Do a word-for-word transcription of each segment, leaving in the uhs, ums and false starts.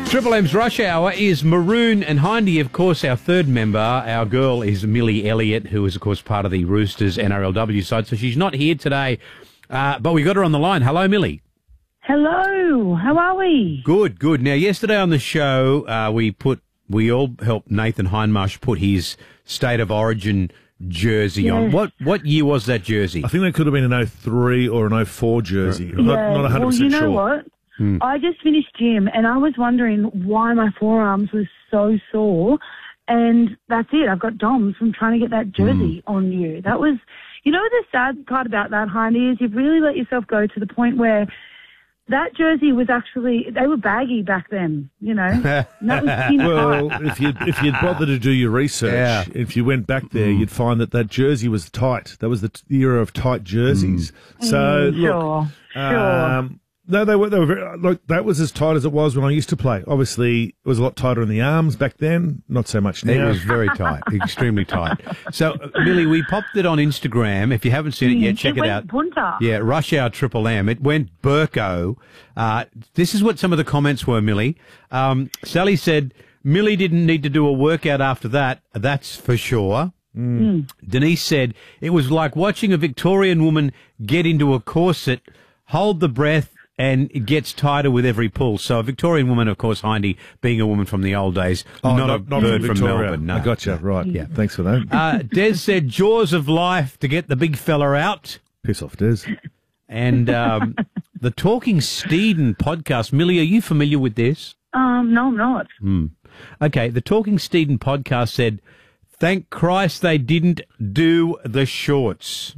Triple M's Rush Hour is Maroon and Hindy, of course, our third member. Our girl is Millie Elliott, who is, of course, part of the Roosters N R L W side. So she's not here today, uh, but we got her on the line. Hello, Millie. Hello. How are we? Good, good. Now, yesterday on the show, uh, we put we all helped Nathan Hindmarsh put his State of Origin jersey Yes. on. What what year was that jersey? I think that could have been an oh three or an oh four jersey. I'm Yeah. not, not one hundred percent well, you know sure. what? Hmm. I just finished gym and I was wondering why my forearms were so sore. And that's it. I've got DOMS from trying to get that jersey Hmm. on you. That was, you know, the sad part about that, Hindy, is you've really let yourself go to the point where that jersey was actually, they were baggy back then, you know. And that was skin Well, tight. if you if you'd bothered to do your research, Yeah. if you went back there, you'd find that that jersey was tight. That was the t- era of tight jerseys. So Mm, look, sure, sure. um, no, they were they were very, look. That was as tight as it was when I used to play. Obviously, it was a lot tighter in the arms back then. Not so much It now. was very tight, extremely tight. So, uh, Millie, we popped it on Instagram. If you haven't seen it yet, check it, went out. punter. Yeah, Rush Hour Triple M. It went Burko. Uh, this is what some of the comments were, Millie. Um, Sally said, Millie didn't need to do a workout after that. That's for sure. Mm. Denise said, it was like watching a Victorian woman get into a corset, hold the breath, and it gets tighter with every pull. So a Victorian woman, of course, Hindy, being a woman from the old days, Oh, not, a not, not bird from from Victoria. Melbourne. No. I gotcha. Right. Yeah. Thanks for that. Uh, Des said, jaws of life to get the big fella out. Piss off, Des. And um, the Talking Steeden podcast. Millie, are you familiar with this? Um, no, I'm not. Okay, the Talking Steeden podcast said, thank Christ they didn't do the shorts.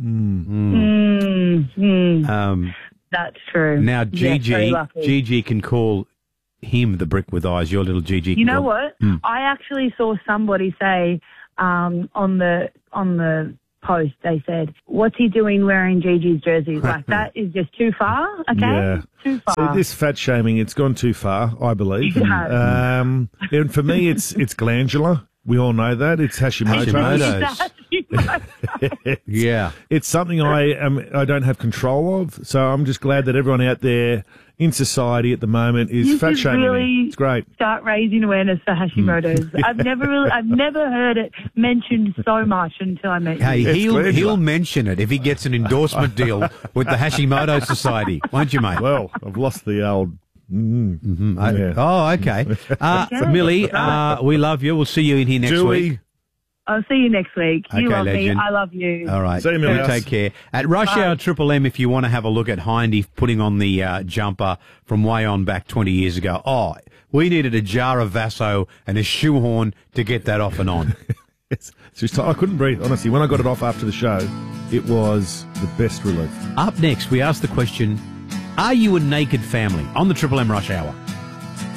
Mm, mm, Um, that's true. now, Yes, very Gigi, lucky. Gigi can call him the brick with eyes. Your little Gigi. You can know call- what? Hmm. I actually saw somebody say um, on the on the post. They said, "What's he doing wearing Gigi's jersey?" Like that is just too far. Okay, Yeah. too See, far. this fat shaming, it's gone too far, I believe. It has. Um, and for me, it's it's glandular. We all know that. It's Hashimoto's. Hashimoto's. Yeah. It's something I am I don't have control of. So I'm just glad that everyone out there in society at the moment is You fat should shaming really me. It's great. Start raising awareness for Hashimoto's. I've never really, I've never heard it mentioned so much until I met Hey, you. It's he'll glandular. he'll mention it if he gets an endorsement deal with the Hashimoto Society, won't you, mate? Well, I've lost the old. Mm, I- yeah. Oh, okay. Uh, Okay. Millie, uh, we love you. We'll see you in here next Do week. we? I'll see you next week. You Okay, love legend. me. I love you. All right. See you, Millie. You take care. At Rush Hour Triple M, if you want to have a look at Hindy putting on the uh, jumper from way on back twenty years ago. Oh, we needed a jar of Vaso and a shoehorn to get that off and on. It's, it's just, I couldn't breathe, honestly. When I got it off after the show, it was the best relief. Up next, we ask the question, are you a naked family? On the Triple M Rush Hour.